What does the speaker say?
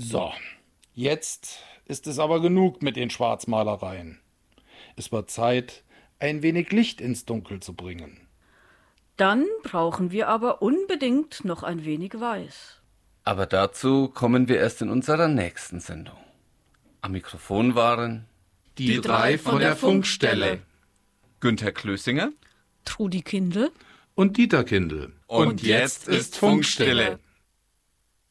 So, jetzt ist es aber genug mit den Schwarzmalereien. Es wird Zeit, ein wenig Licht ins Dunkel zu bringen. Dann brauchen wir aber unbedingt noch ein wenig Weiß. Aber dazu kommen wir erst in unserer nächsten Sendung. Am Mikrofon waren Die drei von der Funkstelle. Günther Klösinger Trudi Kindl. Und Dieter Kindl. Und jetzt ist Funkstille.